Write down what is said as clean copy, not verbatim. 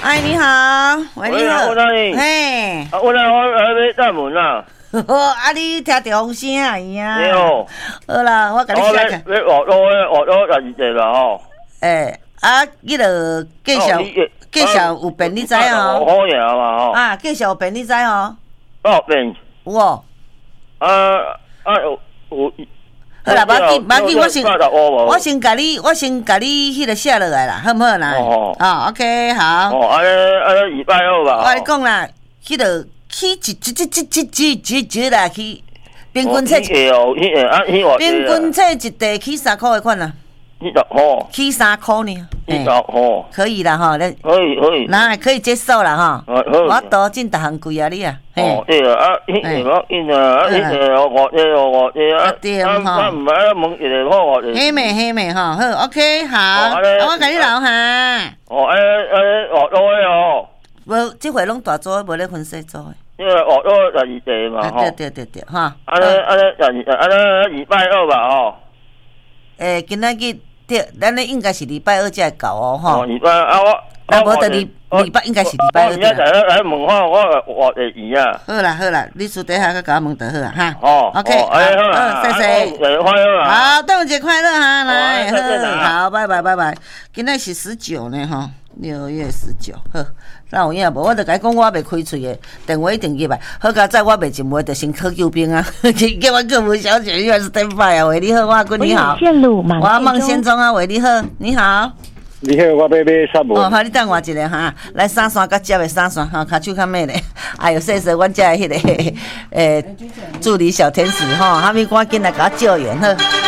哎，你好，喂，你好， 我哪里？ 嘿， 我来我要带门啦。 啊，你听着风声啊，伊啊。 你好。 好啦，我甲你写起。 要学到12啦吼。 啊，你著介绍有便你知哦。 好赢嘛吼。 啊，介绍有便你知哦。 便。 有哦。 有。 好啦，无要紧，我先甲你迄个写落来啦，好唔好啦？哦 ，OK， 好。 哦，安尼礼拜二吧。 我跟你讲啦，迄个起一啦，起平均册，平均册一地起3块的款啦。起3块呢。可以啦哈， 可以， 那可以接受啦哈。我多进逐项贵啊，你啊。 对啊，我因啊，我对哈。 唔係問一個好我哋。 黑妹哈，好 OK 好，我甲你留下。 學到哦。 無，即回攏大組，無咧分細組。 因為學到12地嘛， 對哈。 禮拜二吧，吼。 今仔日對，咱咧應該是禮拜二才會到哦，吼。 禮拜啊我。 啊，無就禮拜應該是禮拜二。 我現在來問下我的魚啊。 好啦，你私底下甲我問就好啊，哈。OK， 好， 謝謝。 節快樂啊！ 好，端午節快樂哈，來，好，拜拜。今仔是19呢，哈，6月19，好。那有影無？我著甲伊講，我袂開喙的，電話一定入來。好佳在我袂進話，著先考救兵啊！叫我客服小姐，又是 stand by 啊！喂，你好，我阿君你好。我孟先忠啊，喂，你好，你好。 你好，我要买啥物？ 好，你等我一下哈，来三线甲接的三线哈，骹手较慢咧。哎呦，谢谢阮遮的迄个助理小天使哈，哈咪赶紧来甲我救援好。